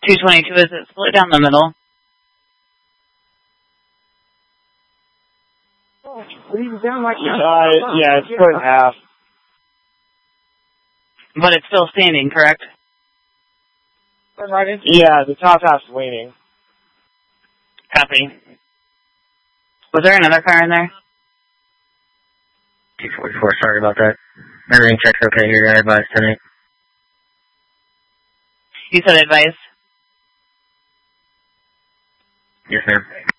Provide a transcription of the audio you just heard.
222, is it split down the middle? Yeah, it's split in half. But it's still standing, correct? Yeah, the top half's leaning. Copy. Was there another car in there? 244, sorry about that. Everything checks okay here, I advise tonight. You said advice? Yes, ma'am.